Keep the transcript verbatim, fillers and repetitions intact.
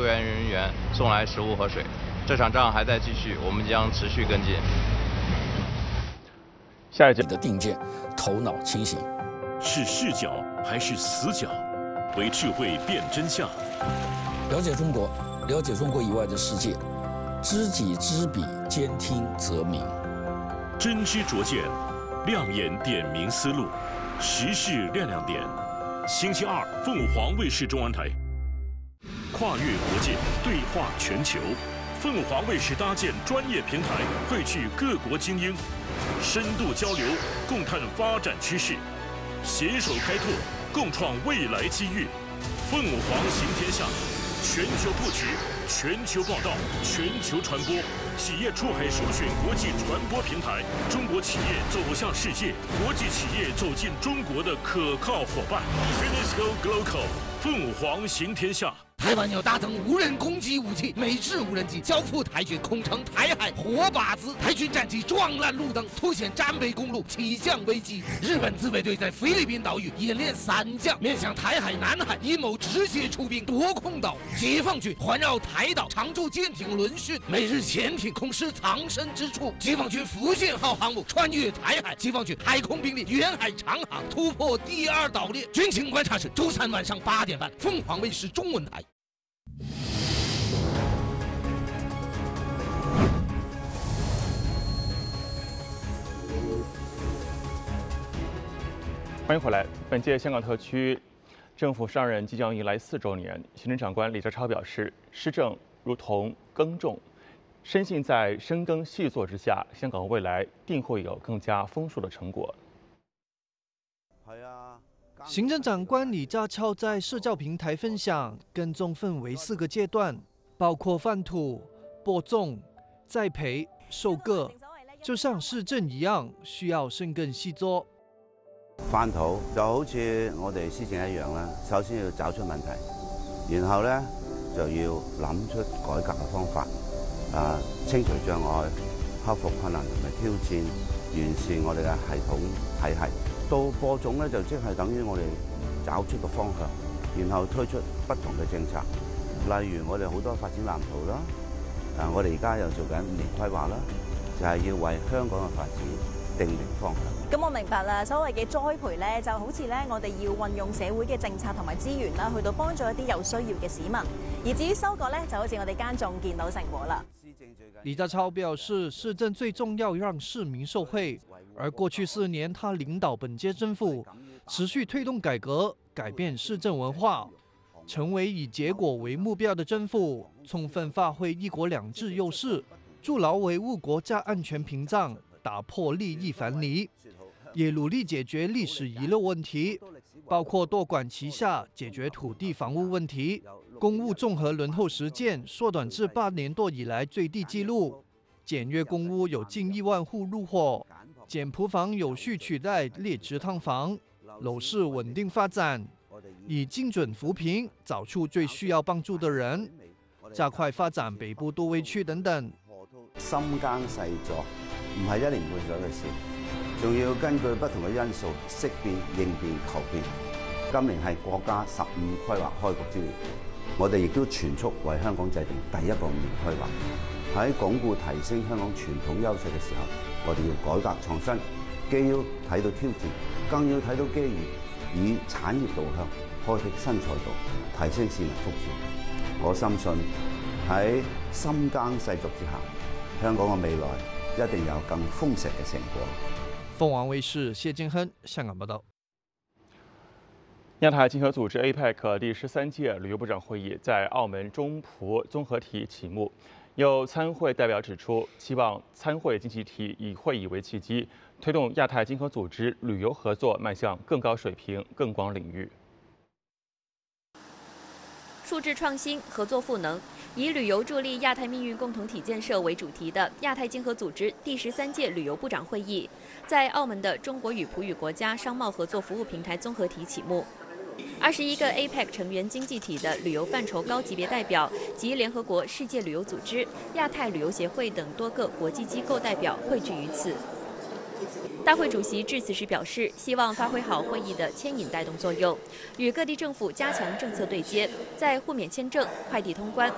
援人员送来食物和水。这场仗还在继续，我们将持续跟进。 下一节的定见，头脑清醒， 是视角还是死角？为智慧辨真相。 了解中国，了解中国以外的世界，知己知彼，兼听则明。 真知灼见，亮眼点明思路，时事亮亮点。星期二，凤凰卫视中文台。跨越国界，对话全球。凤凰卫视搭建专业平台，汇聚各国精英，深度交流，共探发展趋势，携手开拓，共创未来机遇。凤凰行天下，全球布局，全球报道，全球传播，企业出海首选国际传播平台，中国企业走向世界，国际企业走进中国的可靠伙伴。Finisco Global， 凤凰行天下。 台湾要大增无人攻击武器，美制无人机交付台军，空城台海活靶子，台军战机撞烂路灯，凸显占北公路起降危机。日本自卫队在菲律宾岛屿演练三降，面向台海、南海阴谋直接出兵夺空岛。解放军环绕台岛常驻舰艇轮训，美日潜艇空失藏身之处。解放军福建号航母穿越台海，解放军海空兵力远海长航突破第二岛链。军情观察室周三晚上八点半，凤凰卫视中文台。 欢迎回来。本届香港特区政府上任即将迎来四周年，行政长官李家超表示，施政如同耕种，深信在深耕细作之下，香港未来定会有更加丰硕的成果。 行政长官李家超在社交平台分享，耕种分为四个阶段，包括翻土、播种、栽培、收割，就像施政一样，需要深耕细作。 翻土就好似我哋施政一樣啦，首先要找出問題，然後咧就要諗出改革嘅方法，啊，清除障礙，克服困難同埋挑戰，完善我哋嘅系統體系。到播種咧就即係等於我哋找出個方向，然後推出不同嘅政策，例如我哋好多發展藍圖啦，啊，我哋而家又做緊五年規劃啦，就係、是、要為香港嘅發展定明方向。 咁我明白啦，所謂嘅栽培咧，就好似咧我哋要運用社會嘅政策同埋資源啦，去到幫助一啲有需要嘅市民。而至於收割咧，就好似我哋耕種見到成果啦。 李家超表示，施政最重要讓市民受惠，而過去四年他領導本屆政府，持續推動改革，改變市政文化，成為以結果為目標的政府，充分發揮一國兩制優勢，築牢維護國家安全屏障，打破利益藩籬，也努力解決歷史遺留問題，包括多管齊下解決土地房屋問題，公務綜合輪候時間縮短至八年多以來最低紀錄，簡約公屋有近一萬戶入伙，簡樸房有序取代劣質劏房，樓市穩定發展，以精準扶貧找出最需要幫助的人，加快發展北部都會區等等。 深耕細作唔係一年半載嘅事，仲要根據不同嘅因素識變、應變、求變。今年係國家十五規劃開局之年，我哋亦都全速為香港制定第一個五年規劃。喺鞏固提升香港傳統優勢嘅時候，我哋要改革創新，既要睇到挑戰，更要睇到機遇，以產業導向開闢新賽道，提升市民福祉。我深信喺深耕細作之下，香港嘅未來一定有更豐碩嘅成果。 鳳凰衛視謝建亨香港報道。 亞太經合組織 A P E C 第十三屆旅遊部長會議在澳門中葡綜合體啟幕。有參會代表指出，期望參會經濟體以會議為契機，推動亞太經合組織旅遊合作邁向更高水平、更廣領域。 數字創新、合作賦能，以旅遊助力亞太命運共同體建設為主題的亞太經合組織第十三屆旅遊部長會議，在澳門的中國與葡語國家商貿合作服務平台綜合體啟幕。二十一個 A P E C 成員經濟體的旅遊範疇高級別代表及聯合國世界旅遊組織、亞太旅遊協會等多個國際機構代表匯聚於此。大會主席致辭時表示，希望發揮好會議的牽引帶動作用，與各地政府加強政策對接，在互免簽證、快遞通關、